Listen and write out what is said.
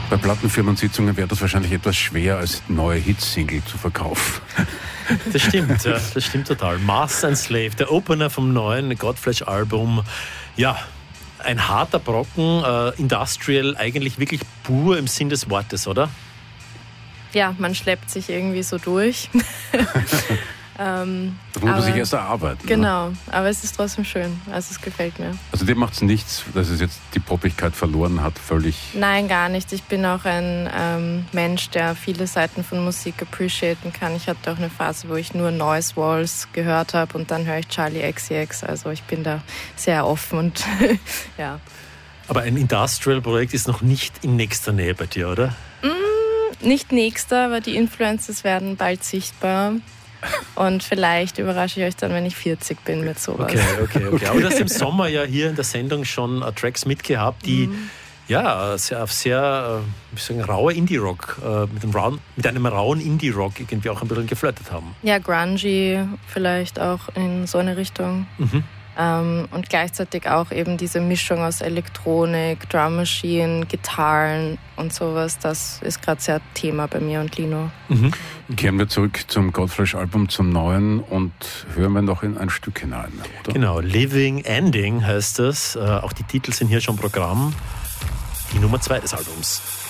Bei Plattenfirmensitzungen wäre das wahrscheinlich etwas schwer, als neue Hitsingle zu verkaufen. Das stimmt, ja, das stimmt total. Master and Slave, der Opener vom neuen Godflesh-Album. Ja, ein harter Brocken, Industrial, eigentlich wirklich pur im Sinn des Wortes, oder? Ja, man schleppt sich irgendwie so durch. Das muss man sich erst erarbeiten. Genau, aber es ist trotzdem schön. Also es gefällt mir. Also dir macht es nichts, dass es jetzt die Poppigkeit verloren hat, völlig? Nein, gar nicht. Ich bin auch ein Mensch, der viele Seiten von Musik appreciaten kann. Ich hatte auch eine Phase, wo ich nur Noise Walls gehört habe und dann höre ich Charli XCX. Also ich bin da sehr offen und ja. Aber ein Industrial-Projekt ist noch nicht in nächster Nähe bei dir, oder? Nicht nächster, aber die Influences werden bald sichtbar. Und vielleicht überrasche ich euch dann, wenn ich 40 bin mit sowas. Okay. Aber du hast im Sommer ja hier in der Sendung schon Tracks mitgehabt, die ja sehr rauer Indie-Rock, mit einem rauen Indie-Rock irgendwie auch ein bisschen geflirtet haben. Ja, grungy vielleicht auch in so eine Richtung. Und gleichzeitig auch eben diese Mischung aus Elektronik, Drum Machine, Gitarren und sowas. Das ist gerade sehr Thema bei mir und Lino. Kehren wir zurück zum Godflesh-Album, zum neuen, und hören wir noch in ein Stück hinein, oder? Genau, Living Ending heißt das. Auch die Titel sind hier schon Programm. Die Nummer 2 des Albums.